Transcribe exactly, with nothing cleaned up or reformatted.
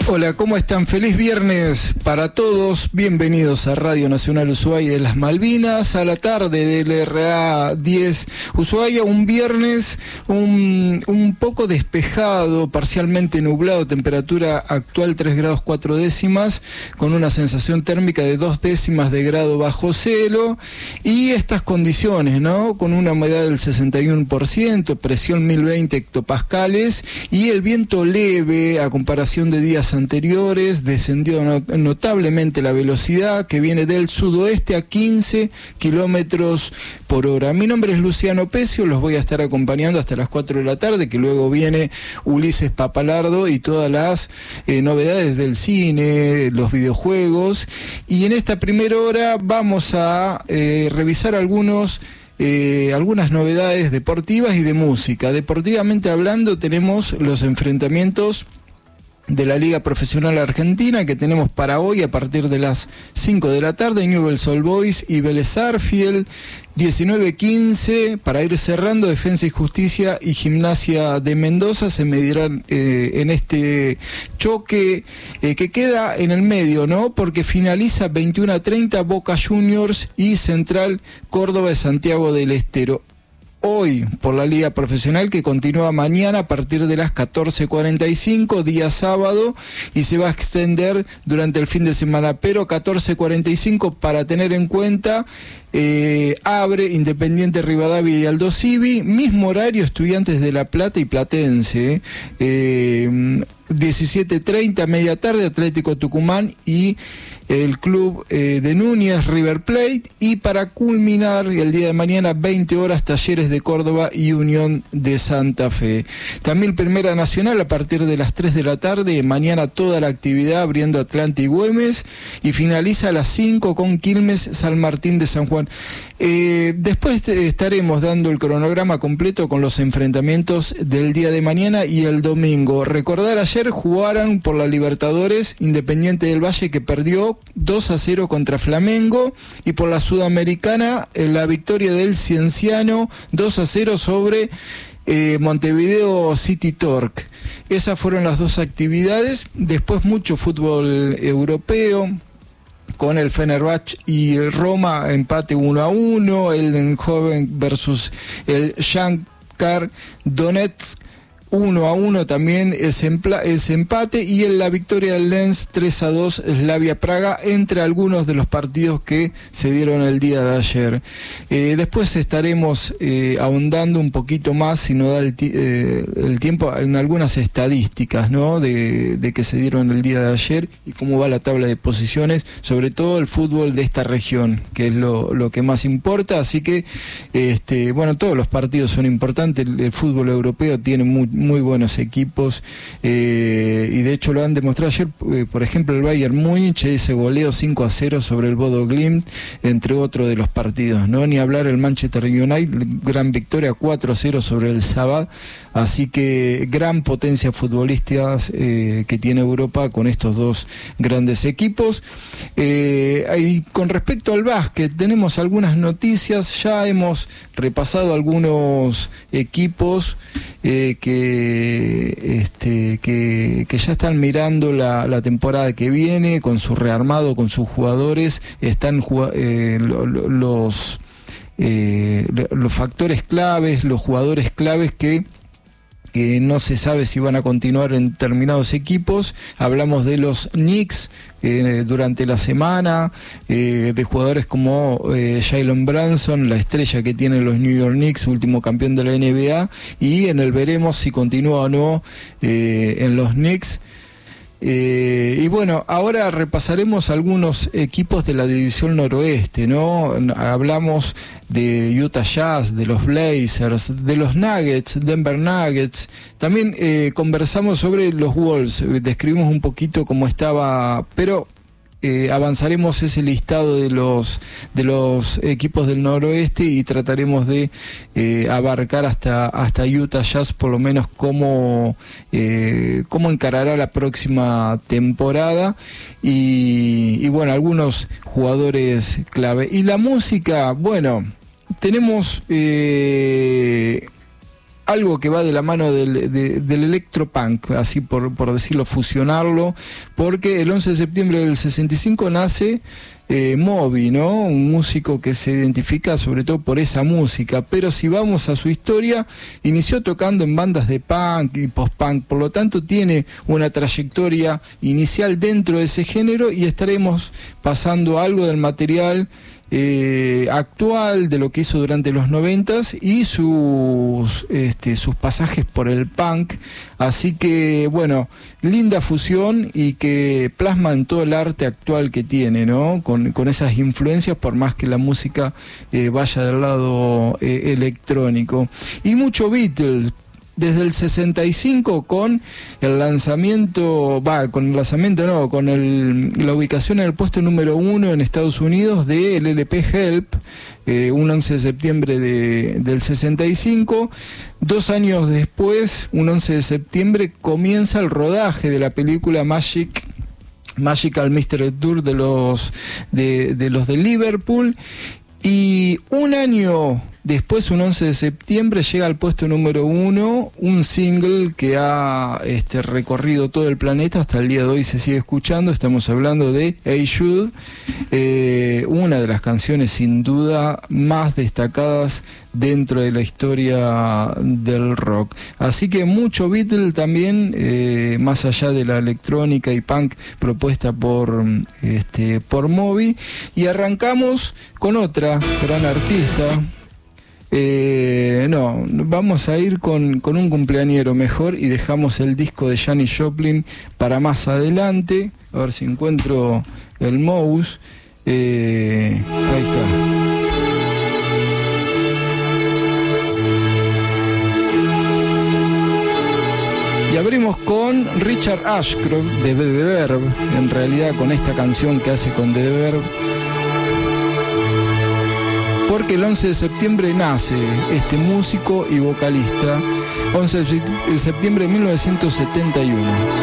Hola, ¿cómo están? Feliz viernes para todos. Bienvenidos a Radio Nacional Ushuaia de las Malvinas, a la tarde del R A diez Ushuaia. Un viernes un, un poco despejado, parcialmente nublado, temperatura actual tres grados cuatro décimas, con una sensación térmica de dos décimas de grado bajo cero. Y estas condiciones, ¿no? Con una humedad del sesenta y uno por ciento, presión mil veinte hectopascales y el viento leve a comparación de días anteriores. Descendió notablemente la velocidad, que viene del sudoeste a quince kilómetros por hora. Mi nombre es Luciano Pecio, los voy a estar acompañando hasta las cuatro de la tarde, que luego viene Ulises Papalardo y todas las eh, novedades del cine, los videojuegos. Y en esta primera hora vamos a eh, revisar algunos Eh, algunas novedades deportivas y de música. Deportivamente hablando, tenemos los enfrentamientos de la Liga Profesional Argentina que tenemos para hoy a partir de las cinco de la tarde. Newell's Old Boys y Vélez Sarsfield. diecinueve quince, para ir cerrando, Defensa y Justicia y Gimnasia de Mendoza se medirán eh, en este choque eh, que queda en el medio, ¿no? Porque finaliza veintiuno a treinta Boca Juniors y Central Córdoba de Santiago del Estero. Hoy por la Liga Profesional, que continúa mañana a partir de las catorce cuarenta y cinco, día sábado, y se va a extender durante el fin de semana, pero catorce cuarenta y cinco para tener en cuenta, eh, abre Independiente Rivadavia y Aldo Civi, mismo horario Estudiantes de La Plata y Platense, eh, diecisiete treinta, media tarde, Atlético Tucumán y el club eh, de Núñez, River Plate, y para culminar el día de mañana, veinte horas, Talleres de Córdoba y Unión de Santa Fe. También Primera Nacional a partir de las tres de la tarde, mañana toda la actividad abriendo Atlanta y Güemes, y finaliza a las cinco con Quilmes, San Martín de San Juan. Eh, después estaremos dando el cronograma completo con los enfrentamientos del día de mañana y el domingo. Recordar, ayer jugaron por la Libertadores Independiente del Valle, que perdió dos a cero contra Flamengo, y por la Sudamericana en la victoria del Cienciano dos a cero sobre eh, Montevideo City Torque. Esas fueron las dos actividades. Después mucho fútbol europeo, con el Fenerbahce y el Roma, empate uno a uno, el Eindhoven versus el Shakhtar Donetsk, uno a uno también es, empla, es empate, y en la victoria del Lens tres a dos Slavia Praga, entre algunos de los partidos que se dieron el día de ayer. Eh, después estaremos eh, ahondando un poquito más, si no da el, eh, el tiempo, en algunas estadísticas, ¿no? de, de que se dieron el día de ayer y cómo va la tabla de posiciones, sobre todo el fútbol de esta región, que es lo, lo que más importa. Así que, este, bueno, todos los partidos son importantes. El, el fútbol europeo tiene muy muy buenos equipos, eh, y de hecho lo han demostrado ayer. Eh, por ejemplo, el Bayern Múnich, ese goleo cinco a cero sobre el Bodo Glimt, entre otros de los partidos, ¿no? Ni hablar el Manchester United, gran victoria cuatro a cero sobre el Sabah. Así que gran potencia futbolística eh, que tiene Europa con estos dos grandes equipos. Eh, y con respecto al básquet, tenemos algunas noticias. Ya hemos repasado algunos equipos eh, que Este, que, que ya están mirando la, la temporada que viene, con su rearmado, con sus jugadores. Están eh, lo, lo, los, eh, los factores claves, los jugadores claves que que no se sabe si van a continuar en determinados equipos. Hablamos de los Knicks eh, durante la semana, eh, de jugadores como eh, Jalen Brunson, la estrella que tienen los New York Knicks, último campeón de la N B A, y en el veremos si continúa o no eh, en los Knicks. Eh, y bueno, ahora repasaremos algunos equipos de la división noroeste, ¿no? Hablamos de Utah Jazz, de los Blazers, de los Nuggets, Denver Nuggets. También eh, conversamos sobre los Wolves, describimos un poquito cómo estaba, pero Eh, avanzaremos ese listado de los de los equipos del noroeste y trataremos de eh, abarcar hasta hasta Utah Jazz, por lo menos cómo eh, cómo encarará la próxima temporada, y, y bueno, algunos jugadores clave. Y la música, bueno, tenemos eh, algo que va de la mano del, de, del electropunk, así por, por decirlo, fusionarlo, porque el once de septiembre del sesenta y cinco nace Eh, Moby, ¿no? Un músico que se identifica sobre todo por esa música, pero si vamos a su historia, inició tocando en bandas de punk y post-punk, por lo tanto tiene una trayectoria inicial dentro de ese género, y estaremos pasando algo del material Eh, actual, de lo que hizo durante los noventas y sus, este, sus pasajes por el punk. Así que, bueno, linda fusión y que plasma en todo el arte actual que tiene, ¿no? Con, con esas influencias, por más que la música eh, vaya del lado eh, electrónico. Y mucho Beatles. Desde el sesenta y cinco con el lanzamiento, va, con el lanzamiento no, con el, la ubicación en el puesto número uno en Estados Unidos del L P Help, eh, un once de septiembre de, del sesenta y cinco. Dos años después, un once de septiembre, comienza el rodaje de la película Magic Magical Mystery Tour de los de, de los de Liverpool. Y un año después, un once de septiembre, llega al puesto número uno un single que ha este, recorrido todo el planeta, hasta el día de hoy se sigue escuchando. Estamos hablando de Hey Jude, eh, una de las canciones sin duda más destacadas dentro de la historia del rock. Así que mucho Beatle también, eh, más allá de la electrónica y punk propuesta por, este, por Moby. Y arrancamos con otra gran artista. Eh, no, vamos a ir con, con un cumpleañero mejor y dejamos el disco de Janis Joplin para más adelante. A ver si encuentro el mouse. Eh, ahí está. Y abrimos con Richard Ashcroft de The Verve, en realidad con esta canción que hace con The Verve, porque el once de septiembre nace este músico y vocalista, once de septiembre de mil novecientos setenta y uno.